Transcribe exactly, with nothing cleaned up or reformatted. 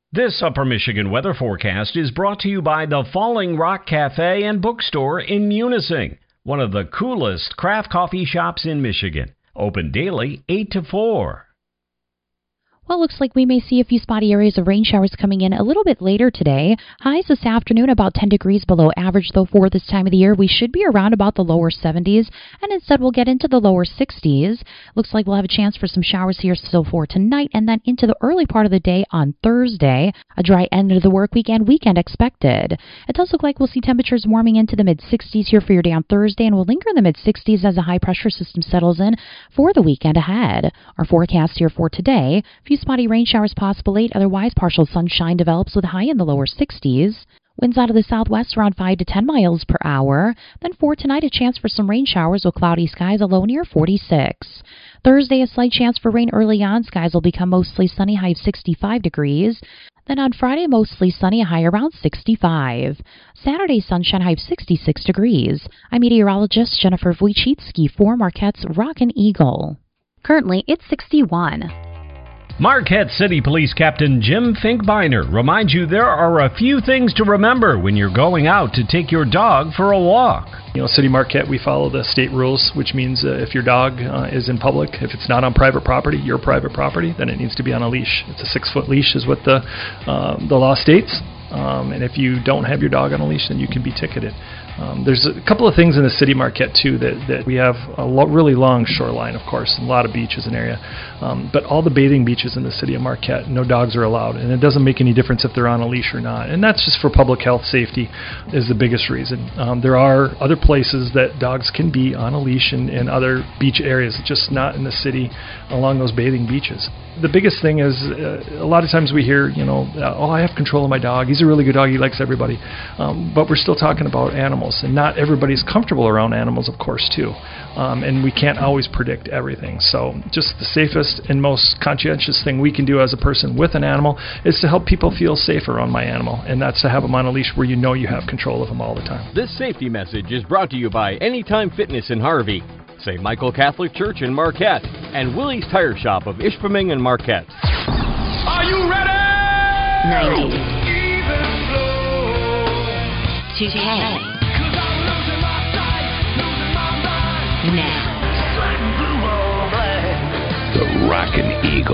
This Upper Michigan weather forecast is brought to you by the Falling Rock Cafe and Bookstore in Munising, one of the coolest craft coffee shops in Michigan. Open daily, eight to four. Well, it looks like we may see a few spotty areas of rain showers coming in a little bit later today. Highs this afternoon about ten degrees below average, though for this time of the year we should be around about the lower seventies, and instead we'll get into the lower sixties. Looks like we'll have a chance for some showers here still for tonight, and then into the early part of the day on Thursday. A dry end of the work week and weekend expected. It does look like we'll see temperatures warming into the mid-sixties here for your day on Thursday, and will linger in the mid-sixties as a high-pressure system settles in for the weekend ahead. Our forecast here for today: few spotty rain showers possible late, otherwise partial sunshine develops with a high in the lower sixties. Winds out of the southwest around five to ten miles per hour. Then for tonight, a chance for some rain showers with cloudy skies, a low near forty-six. Thursday, a slight chance for rain early on. Skies will become mostly sunny, high of sixty-five degrees. Then on Friday, mostly sunny, a high around sixty-five. Saturday, sunshine, high of sixty-six degrees. I'm meteorologist Jennifer Wojcicki for Marquette's Rockin' Eagle. Currently, it's sixty-one. Marquette City Police Captain Jim Finkbeiner reminds you there are a few things to remember when you're going out to take your dog for a walk. You know, City Marquette, we follow the state rules, which means uh, if your dog uh, is in public, if it's not on private property, your private property, then it needs to be on a leash. It's a six-foot leash is what the uh, the law states. Um, and if you don't have your dog on a leash, then you can be ticketed. Um, there's a couple of things in the city Marquette, too, that, that we have a lo- really long shoreline, of course, and a lot of beaches and area. Um, but all the bathing beaches in the city of Marquette, no dogs are allowed. And it doesn't make any difference if they're on a leash or not. And that's just for public health safety is the biggest reason. Um, there are other places that dogs can be on a leash in, in other beach areas, just not in the city along those bathing beaches. The biggest thing is uh, a lot of times we hear, you know, oh, I have control of my dog. He's a really good dog. He likes everybody. Um, but we're still talking about animals, and not everybody's comfortable around animals, of course, too. Um, and we can't always predict everything. So just the safest and most conscientious thing we can do as a person with an animal is to help people feel safe around my animal, and that's to have them on a leash where you know you have control of them all the time. This safety message is brought to you by Anytime Fitness in Harvey, Saint Michael Catholic Church in Marquette, and Willie's Tire Shop of Ishpeming and Marquette. Are you ready? ninety. two K. Now. The Rockin' Eagle.